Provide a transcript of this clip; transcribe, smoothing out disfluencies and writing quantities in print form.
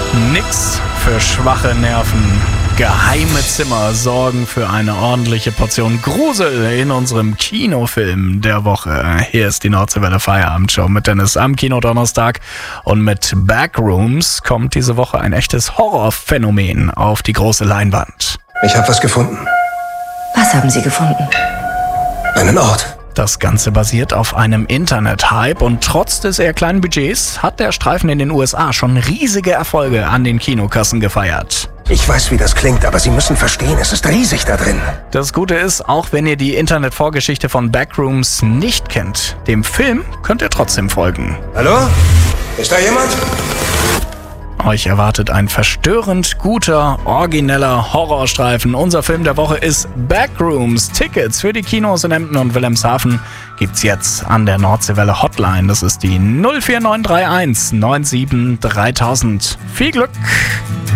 Nix für schwache Nerven. Geheime Zimmer sorgen für eine ordentliche Portion Grusel in unserem Kinofilm der Woche. Hier ist die Nordseewelle Feierabendshow mit Dennis am Kinodonnerstag. Und mit Backrooms kommt diese Woche ein echtes Horrorphänomen auf die große Leinwand. Ich habe was gefunden. Was haben Sie gefunden? Einen Ort. Das Ganze basiert auf einem Internet-Hype und trotz des eher kleinen Budgets hat der Streifen in den USA schon riesige Erfolge an den Kinokassen gefeiert. Ich weiß, wie das klingt, aber Sie müssen verstehen, es ist riesig da drin. Das Gute ist, auch wenn ihr die Internet-Vorgeschichte von Backrooms nicht kennt, dem Film könnt ihr trotzdem folgen. Hallo? Ist da jemand? Euch erwartet ein verstörend guter, origineller Horrorstreifen. Unser Film der Woche ist Backrooms. Tickets für die Kinos in Emden und Wilhelmshaven gibt's jetzt an der Nordseewelle Hotline. Das ist die 04931 97 3000. Viel Glück!